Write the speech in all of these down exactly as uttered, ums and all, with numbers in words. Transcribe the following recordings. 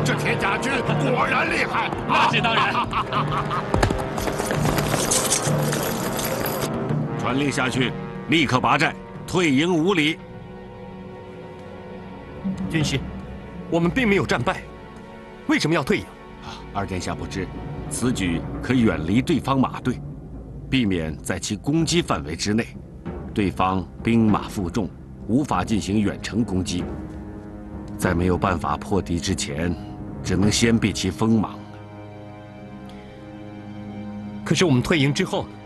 这铁甲军果然厉害。 那是当然。 传令下去，立刻拔寨，退营五里。 军师，我们并没有战败，为什么要退营？ 二殿下不知，此举可以远离对方马队，避免在其攻击范围之内，对方兵马负重，无法进行远程攻击。在没有办法破敌之前，只能先避其锋芒。 可是我们退营之后呢？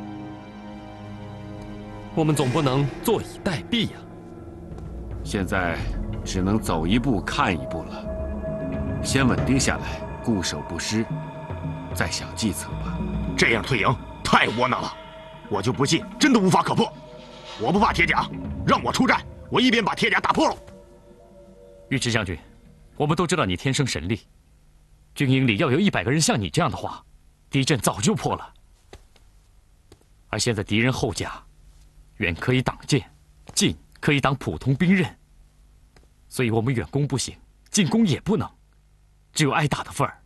我们总不能坐以待毙呀。 现在只能走一步看一步了，先稳定下来，固守不失，再想计策吧。 这样退营太窝囊了，我就不信真的无法可破。我不怕铁甲，让我出战，我一边把铁甲打破了。 尉迟将军，我们都知道你天生神力，军营里要有一百个人像你这样的话，敌阵早就破了。而现在敌人后甲，远可以挡箭，近可以挡普通兵刃，所以我们远攻不行，近攻也不能，只有挨打的份儿。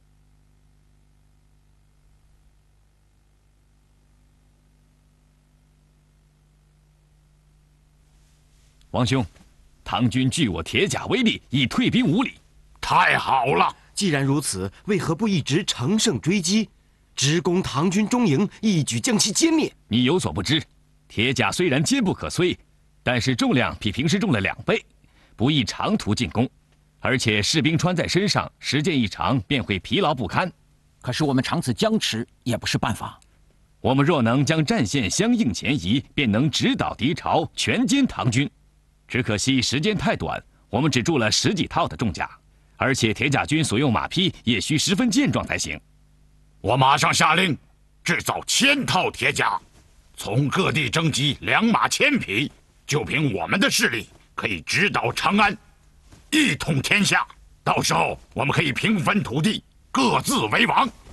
王兄，唐军据我铁甲为例，已退兵五里。 太好了！ 既然如此，为何不一直乘胜追击，直攻唐军中营，一举将其歼灭？ 你有所不知，铁甲虽然坚不可摧，但是重量比平时重了两倍，不宜长途进攻，而且士兵穿在身上，时间一长便会疲劳不堪。 可是我们长此僵持也不是办法。 我们若能将战线相应前移，便能直捣敌巢，全歼唐军。只可惜时间太短，我们只铸了十几套的重甲，而且铁甲军所用马匹也需十分健壮才行。 我马上下令制造千套铁甲，从各地征集良马千匹，就凭我们的势力，可以直捣长安，一统天下。到时候我们可以平分土地，各自为王。